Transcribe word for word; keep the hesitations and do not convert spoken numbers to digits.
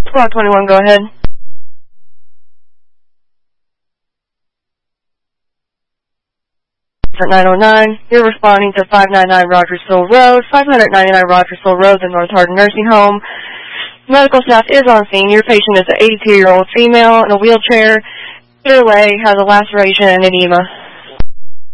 Squad twenty-one, go ahead. At nine oh nine, you're responding to five ninety-nine Rogersville Road, five ninety-nine Rogersville Road, the North Hardin Nursing Home. Medical staff is on scene. Your patient is an eighty-two-year-old female in a wheelchair. Clear leg, has a laceration and edema.